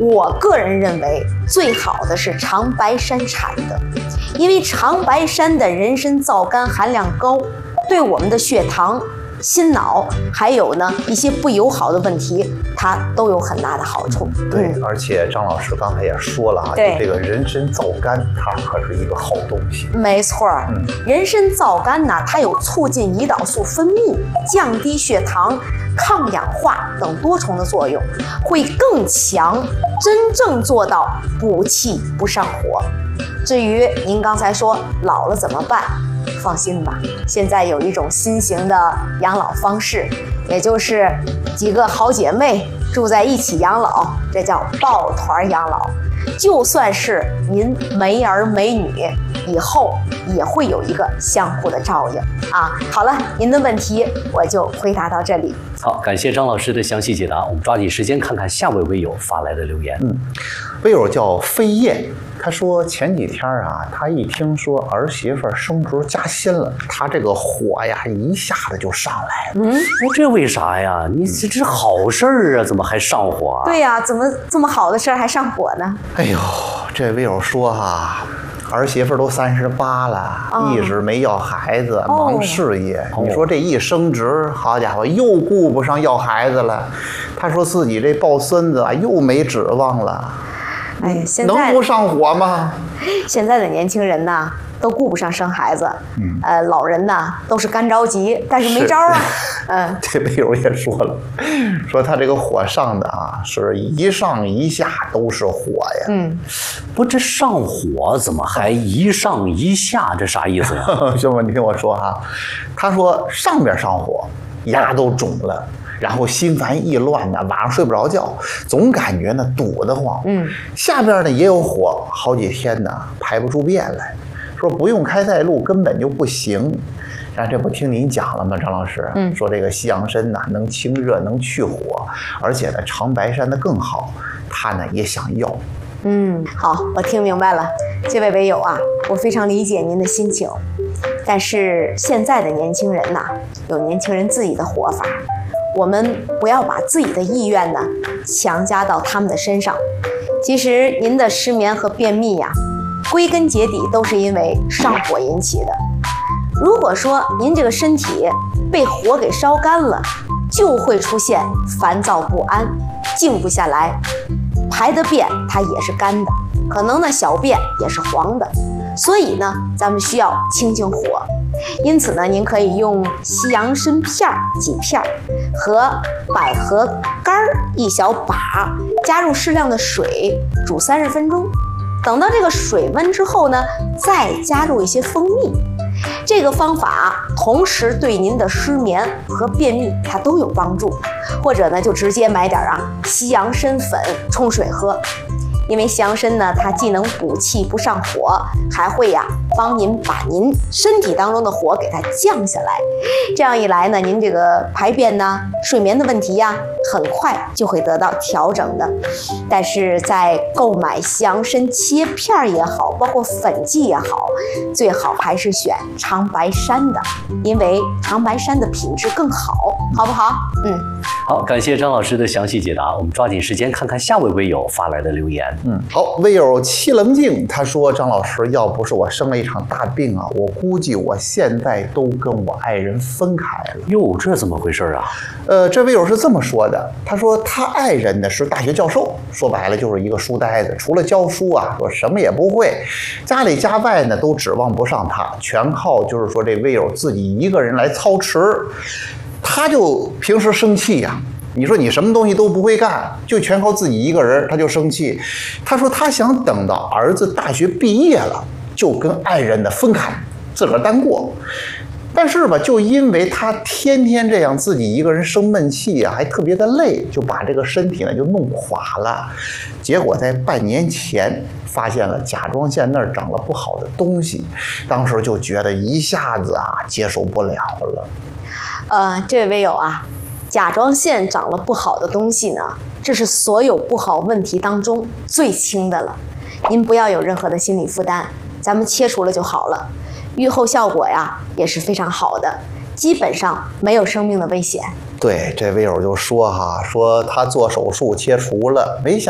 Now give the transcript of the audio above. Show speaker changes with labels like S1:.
S1: 我个人认为最好的是长白山产的，因为长白山的人参皂苷含量高，对我们的血糖、心脑还有呢一些不友好的问题，它都有很大的好处。
S2: 对，而且张老师刚才也说了啊，就这个人参皂苷，它可是一个好东西。
S1: 没错，人参皂苷呢，它有促进胰岛素分泌、降低血糖、抗氧化等多重的作用，会更强，真正做到补气不上火。至于您刚才说老了怎么办？放心吧，现在有一种新型的养老方式，也就是几个好姐妹住在一起养老，这叫抱团养老。就算是您没儿没女，以后也会有一个相互的照应啊。好了，您的问题我就回答到这里。
S3: 好，感谢张老师的详细解答。我们抓紧时间看看下位微友发来的留言。
S2: 微友叫飞燕，他说前几天啊，他一听说儿媳妇升职加薪了，他这个火呀一下子就上来了。
S3: 这为啥呀？你这好事儿啊，怎么还上火啊？
S1: 对呀，怎么这么好的事儿还上火呢？
S2: 哎呦，这微友说哈，儿媳妇都38了，一直没要孩子，忙事业。你说这一升职，好家伙，又顾不上要孩子了。他说自己这抱孙子啊，又没指望了。
S1: 哎呀，现在
S2: 能不上火吗？
S1: 现在的年轻人呐，都顾不上生孩子，老人呐都是干着急，但是没招啊。
S2: 这微友也说了，说他这个火上的啊，是一上一下都是火呀。
S3: 不，这上火怎么还一上一下？这啥意思呀？
S2: 兄弟，你听我说哈，他说上边上火，牙都肿了。然后心烦意乱的，晚上睡不着觉，总感觉呢堵得慌。下边呢也有火，好几天呢排不出便来，说不用开塞露根本就不行。然后这不听您讲了吗，张老师？说这个西洋参呢能清热能去火，而且呢长白山的更好，他呢也想要。
S1: 好，我听明白了，这位微友啊，我非常理解您的心情，但是现在的年轻人呐，有年轻人自己的活法。我们不要把自己的意愿呢强加到他们的身上。其实您的失眠和便秘呀，归根结底都是因为上火引起的。如果说您这个身体被火给烧干了，就会出现烦躁不安，静不下来，排的便它也是干的，可能呢小便也是黄的。所以呢，咱们需要清清火。因此呢，您可以用西洋参片几片和百合干一小把，加入适量的水煮30分钟。等到这个水温之后呢，再加入一些蜂蜜。这个方法同时对您的失眠和便秘它都有帮助。或者呢，就直接买点西洋参粉冲水喝。因为西洋参呢，它既能补气不上火，还会帮您把您身体当中的火给它降下来。这样一来呢，您这个排便呢、睡眠的问题很快就会得到调整的。但是在购买西洋参切片也好，包括粉剂也好，最好还是选长白山的，因为长白山的品质更好，好不好？
S3: 好，感谢张老师的详细解答。我们抓紧时间看看下位微友发来的留言。
S2: 好，微友戚冷静，他说：“张老师，要不是我生了一场大病啊，我估计我现在都跟我爱人分开了。”
S3: 哟，这怎么回事啊？
S2: 这位友是这么说的，他说他爱人呢是大学教授，说白了就是一个书呆子，除了教书说什么也不会，家里家外呢都指望不上他，全靠就是说这位友自己一个人来操持。他就平时生气你说你什么东西都不会干，就全靠自己一个人，他就生气。他说他想等到儿子大学毕业了，就跟爱人的分开，自个儿单过。但是吧，就因为他天天这样自己一个人生闷气还特别的累，就把这个身体呢就弄垮了。结果在半年前发现了甲状腺那儿长了不好的东西，当时就觉得一下子接受不了了。
S1: 这位微友甲状腺长了不好的东西呢，这是所有不好问题当中最轻的了。您不要有任何的心理负担，咱们切除了就好了。预后效果也是非常好的，基本上没有生命的危险。
S2: 对，这微友就说说他做手术切除了，没想